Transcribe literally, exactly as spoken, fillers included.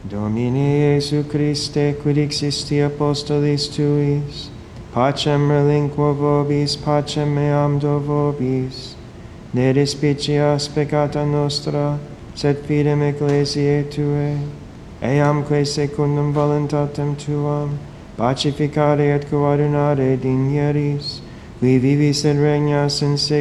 Domine Iesu Christe, quid existi apostolis tuis, pacem relinquo vobis, pacem meam do vobis. Ne despicias peccata nostra, sed fidem ecclesiae Tuae, eamque secundum voluntatem Tuam, pacificare et coadunare digneris, qui vivis et regnas in secula